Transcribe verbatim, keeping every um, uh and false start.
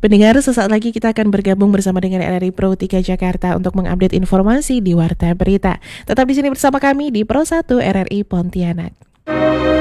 Pendengar, sesaat lagi kita akan bergabung bersama dengan R R I Pro tiga Jakarta untuk mengupdate informasi di Warta Berita. Tetap di sini bersama kami di Pro satu R R I Pontianak.